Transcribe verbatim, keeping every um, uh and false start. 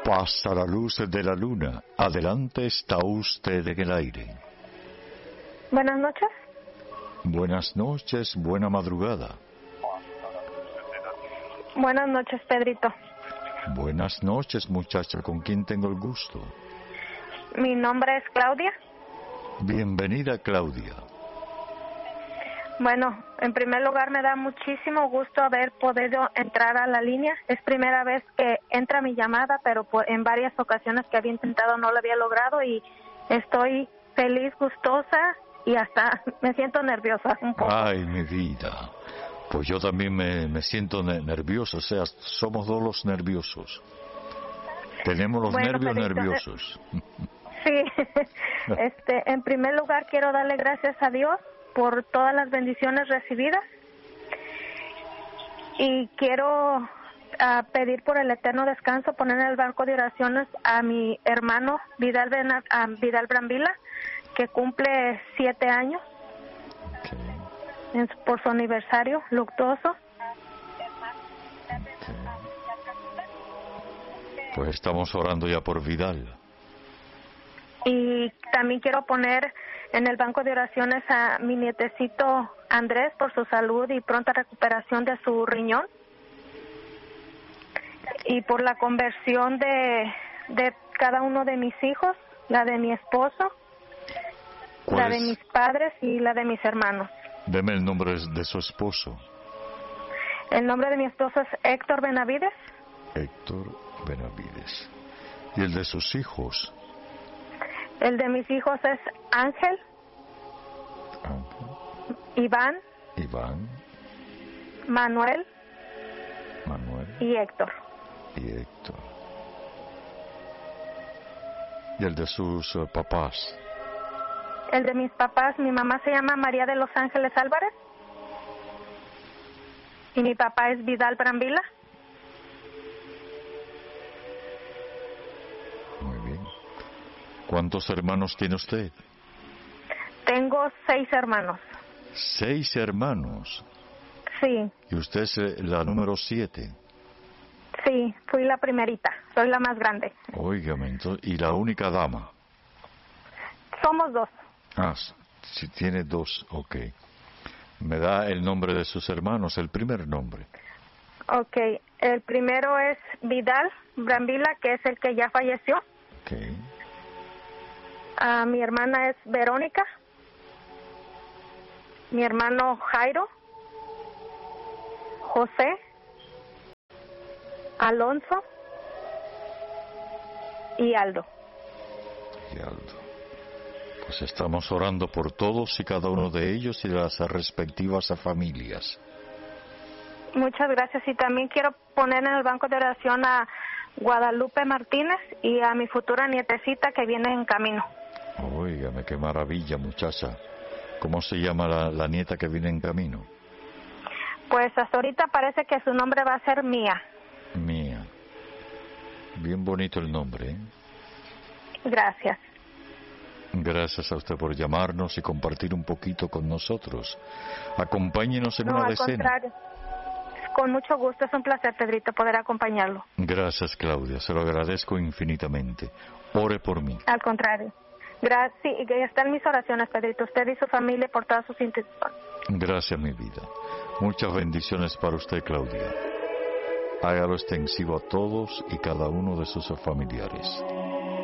Pasa la luz de la luna. Adelante, está usted en el aire. Buenas noches. Buenas noches, buena madrugada. Buenas noches, Pedrito. Buenas noches, muchacha. ¿Con quién tengo el gusto? Mi nombre es Claudia. Bienvenida, Claudia. Bueno, en primer lugar me da muchísimo gusto haber podido entrar a la línea. Es primera vez que entra mi llamada, pero en varias ocasiones que había intentado no lo había logrado y estoy feliz, gustosa y hasta me siento nerviosa un poco. Ay, mi vida. Pues yo también me, me siento nervioso, o sea, somos dos los nerviosos. Tenemos los bueno, nervios Pedrito, nerviosos. Sí, este, en primer lugar quiero darle gracias a Dios por todas las bendiciones recibidas y quiero uh, pedir por el eterno descanso, poner en el banco de oraciones a mi hermano Vidal, Ben, uh, Vidal Brambila, que cumple siete años Okay. en, por su aniversario luctuoso. Okay. Pues estamos orando ya por Vidal. Y también quiero poner en el banco de oraciones a mi nietecito Andrés por su salud y pronta recuperación de su riñón. Y por la conversión de, de cada uno de mis hijos, la de mi esposo, la de mis padres y la de mis hermanos. Deme el nombre de su esposo. El nombre de mi esposo es Héctor Benavides. Héctor Benavides. ¿Y el de sus hijos? El de mis hijos es Ángel, Ángel. Iván, Iván, Manuel, Manuel y Héctor. Y Héctor. ¿Y el de sus uh, papás? El de mis papás, mi mamá se llama María de los Ángeles Álvarez y mi papá es Vidal Brambila. Muy bien. ¿Cuántos hermanos tiene usted? Tengo seis hermanos. Seis hermanos. Sí. ¿Y usted es eh, la número siete? Sí, fui la primerita, soy la más grande. Óigame, entonces, ¿y la única dama? Somos dos. Ah, si tiene dos, ok. ¿Me da el nombre de sus hermanos, el primer nombre? Ok, el primero es Vidal Brambila, que es el que ya falleció. Ok. Uh, mi hermana es Verónica. Mi hermano Jairo. José. Alonso. Y Aldo. Y Aldo. Pues estamos orando por todos y cada uno de ellos y de las respectivas familias. Muchas gracias. Y también quiero poner en el banco de oración a Guadalupe Martínez y a mi futura nietecita que viene en camino. Óigame, qué maravilla, muchacha. ¿Cómo se llama la, la nieta que viene en camino? Pues hasta ahorita parece que su nombre va a ser Mía. Mía. Bien bonito el nombre, ¿eh? Gracias. Gracias a usted por llamarnos y compartir un poquito con nosotros. Acompáñenos en no, una al decena. Contrario. Con mucho gusto, es un placer, Pedrito, poder acompañarlo. Gracias, Claudia, se lo agradezco infinitamente. Ore por mí. Al contrario. Gracias, y que están mis oraciones, Pedrito, usted y su familia por todas sus intenciones. Gracias, mi vida. Muchas bendiciones para usted, Claudia. Hágalo extensivo a todos y cada uno de sus familiares.